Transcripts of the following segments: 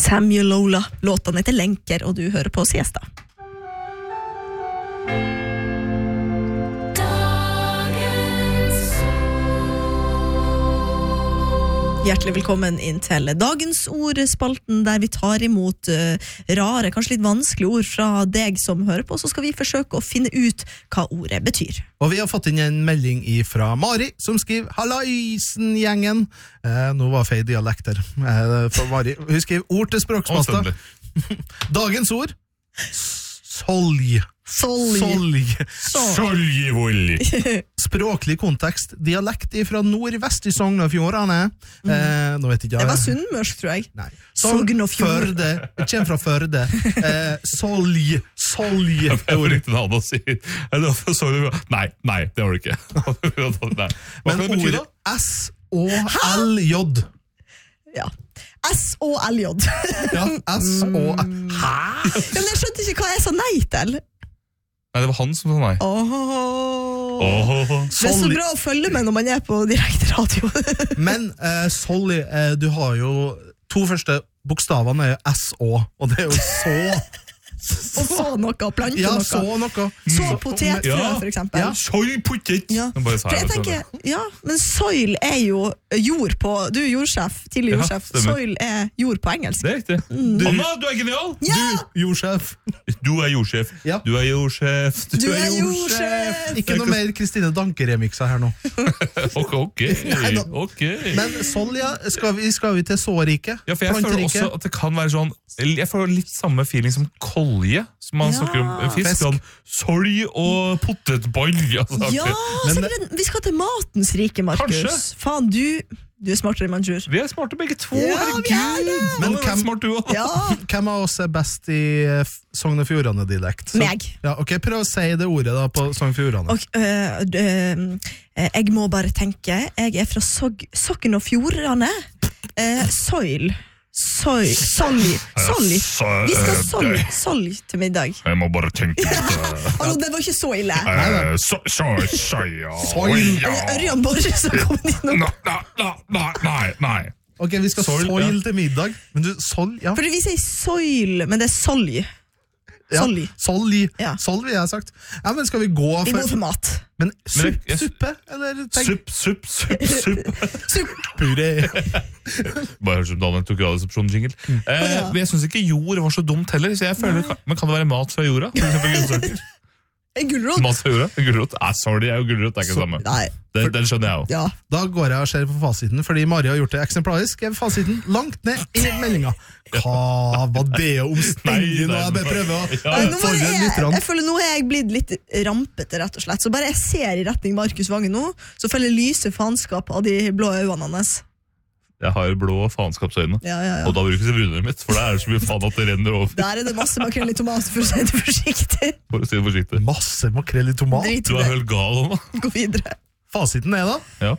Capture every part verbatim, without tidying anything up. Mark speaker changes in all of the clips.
Speaker 1: Samuel Lola. Låten heter Lenker, og du hører på Siesta. Hjertelig velkommen inn til Dagens Ord-spalten, der vi tar imot uh, rare, kanskje litt vanskelige ord fra deg som hører på, så skal vi forsøke å finne ut hva ordet betyr.
Speaker 2: Og vi har fått inn en melding fra Mari, som skriver Hallaisen gjengen. Eh, nå var feil dialekter. Eh, for Mari. Hun skriver ord til språkspasta. Dagens ord. Solj.
Speaker 1: Solj.
Speaker 3: Soljevolj.
Speaker 2: Språklig kontekst. Dialekt fra nordvest i Sogn og Fjordane. Mm. Eh, nå vet ikke jeg.
Speaker 1: Det var sunnmørsk, tror jeg.
Speaker 2: Nei.
Speaker 1: Sogn og Fjord.
Speaker 2: Førde. Jeg kommer fra Førde. Eh, solj. Solj.
Speaker 3: Jeg var riktig navn å si. Nei, nei, det var det ikke. Nei. Hva
Speaker 2: Men
Speaker 3: kan det bety
Speaker 2: ord
Speaker 3: da?
Speaker 2: S O L J.
Speaker 1: Ja. S O L J.
Speaker 2: Ja, S O L J. Hæ?
Speaker 1: Ja, men jeg skjønte ikke hva jeg sa nei til.
Speaker 3: Nei, det var han som sa nei.
Speaker 1: Åh.
Speaker 3: Åh.
Speaker 1: Det er så bra å følge med når man er på direkte radio.
Speaker 2: Men uh, Solly, uh, du har jo to første bokstavene er S O, og det er jo så
Speaker 1: Og så noe, plante
Speaker 2: ja,
Speaker 1: noe.
Speaker 2: så noe.
Speaker 1: Så potetfrø,
Speaker 3: Ja.
Speaker 1: for eksempel.
Speaker 2: Ja.
Speaker 3: Soil potet.
Speaker 1: Ja.
Speaker 3: Nå bare sa
Speaker 1: For jeg
Speaker 3: det,
Speaker 1: tenker, ja, men soil er jo jord på, du er jordsjef, tidlig
Speaker 3: Ja,
Speaker 1: jordsjef,
Speaker 3: stemmer.
Speaker 1: soil er jord på engelsk.
Speaker 3: Det er riktig.
Speaker 1: Mm.
Speaker 3: Anna, du er genial!
Speaker 1: Ja!
Speaker 2: Du, jordsjef.
Speaker 3: Du er jordsjef.
Speaker 2: Ja.
Speaker 3: Du er jordsjef.
Speaker 1: Du er jordsjef!
Speaker 2: Ikke noe mer Kristine Danke-remixer her nå.
Speaker 3: Ok, ok.
Speaker 2: Nei, da-
Speaker 3: ok.
Speaker 2: Men Solja, skal vi, skal vi til sårike?
Speaker 3: Ja, for jeg føler
Speaker 2: Planterike?
Speaker 3: også at det kan være sånn jeg får litt samme feeling som kolje, som man
Speaker 1: Ja.
Speaker 3: snakker om eh, fisk.
Speaker 2: Fisk.
Speaker 3: Sånn, sorg og potetball. Altså,
Speaker 1: Ja,
Speaker 3: ok.
Speaker 1: så er det, vi skal til matens rike, Markus.
Speaker 3: Kanskje.
Speaker 1: Faen, du, du er smartere enn Manjur.
Speaker 3: Vi er smarte begge to,
Speaker 1: Ja,
Speaker 3: herregud.
Speaker 1: vi er det.
Speaker 2: Men
Speaker 3: Nå er
Speaker 2: hvem-
Speaker 3: smart du også.
Speaker 1: Ja,
Speaker 2: Hvem av oss er best i eh, F- Sogn og Fjordane-dialekt? Så-
Speaker 1: meg.
Speaker 2: Ja, ok, prøv å si det ordet da på Sogn og Fjordane.
Speaker 1: Og, øh, øh, øh, jeg må bare tenke, jeg er fra Sog Sogn og Fjordane. Uh, soil. Soil. Solj. Solj. Vi skal ha solj. Solj til middag.
Speaker 3: Jeg må bare tenke litt.
Speaker 1: Altså, det var ikke så ille.
Speaker 3: Eh, så, så, så, ja.
Speaker 2: Soil.
Speaker 3: Ja.
Speaker 1: Er det Ørjan Borre som kom inn nå?
Speaker 3: Nei, nei, nei, nei, nei.
Speaker 2: Ok, vi skal
Speaker 3: Soil,
Speaker 2: soil
Speaker 3: ja.
Speaker 2: til middag. Men du, sol, ja.
Speaker 1: Fordi vi sier soil, men det er solj.
Speaker 2: ja.
Speaker 1: Solj.
Speaker 2: Solj.
Speaker 1: Ja.
Speaker 2: Solj, jeg har sagt. Ja, men skal vi gå
Speaker 1: Vi
Speaker 2: for...
Speaker 1: går for mat.
Speaker 2: Men supp,
Speaker 3: Men jeg-
Speaker 2: suppe? Eller tenk...
Speaker 3: Supp, supp, supp, supp.
Speaker 1: Supp.
Speaker 2: Puré.
Speaker 3: Bare hørt som Daniel tok radioresepsjonen-jingle. Eh,
Speaker 1: Ja.
Speaker 3: men jeg synes ikke jord var så dumt heller, så jeg føler, men kan det være mat fra jorda? For eksempel grønnsaker.
Speaker 1: En gulrot.
Speaker 3: Mat fra jorda? Gulrot? Ah, sorry, jeg er jo gulrot, det er ikke det samme.
Speaker 1: Nei.
Speaker 3: Den, den skjønner jeg jo.
Speaker 1: Ja.
Speaker 2: Da går jeg og ser på fasiten, fordi Mari har gjort det eksemplarisk. Jeg fasiten langt ned i meldinga. Hva var det omstendig nå? Jeg bare prøver å
Speaker 3: Ja,
Speaker 1: Nei, nå må
Speaker 2: forrige
Speaker 1: jeg,
Speaker 2: lytterne.
Speaker 1: jeg føler nå er jeg blitt litt rampete, rett og slett. Så bare jeg ser i retning Markus Vange nå, så føler jeg lyse faenskap av de blå øynene hans.
Speaker 3: Jeg har blå faenskapsøyne.
Speaker 1: Ja, ja,
Speaker 3: Og
Speaker 1: ja.
Speaker 3: da brukes det brunere mitt, for da er det så mye faen at det renner over.
Speaker 1: Der er det masse makrell i tomat, for å si det forsiktig.
Speaker 3: For å si det forsiktig.
Speaker 2: Masse makrell i tomat.
Speaker 1: Drit
Speaker 3: Du
Speaker 1: i
Speaker 3: er
Speaker 1: det.
Speaker 3: helt gal, Anna.
Speaker 1: Gå videre.
Speaker 2: Fasiten er da
Speaker 3: Ja.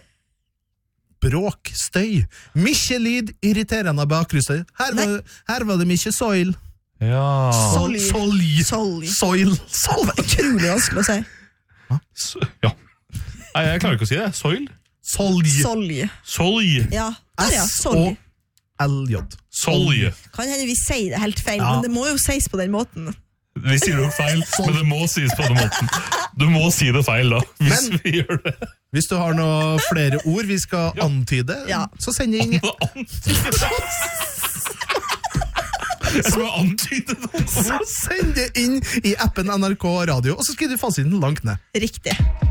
Speaker 2: bråk, støy, mye lyd, irriterende bakgrunnsstøy. Her, var- her var det mye soil.
Speaker 3: Ja.
Speaker 1: Solj.
Speaker 2: Solj.
Speaker 1: Solj.
Speaker 2: Soil.
Speaker 1: Det
Speaker 2: Soil.
Speaker 1: var utrolig vanskelig å si.
Speaker 3: S- ja. Nei, jeg klarer ikke å si det. Soil?
Speaker 2: Solj.
Speaker 1: Solj.
Speaker 3: Solj.
Speaker 1: Ja, der ja.
Speaker 2: S
Speaker 1: Solj.
Speaker 2: O L J.
Speaker 3: Solj.
Speaker 1: Kan hende vi sier det helt feil,
Speaker 2: Ja.
Speaker 1: men det må jo sies på den måten.
Speaker 3: Vi sier det jo feil, men det må sies på den måten. Du må si det feil da, hvis
Speaker 2: Men-
Speaker 3: vi gjør det.
Speaker 2: Hvis du har noen flere ord vi skal antyde,
Speaker 1: Ja.
Speaker 2: så send det inn.
Speaker 3: Jeg skal antyde noe.
Speaker 2: Så send det inn i appen N R K Radio, og så skriver du fasiten langt ned.
Speaker 1: Riktig.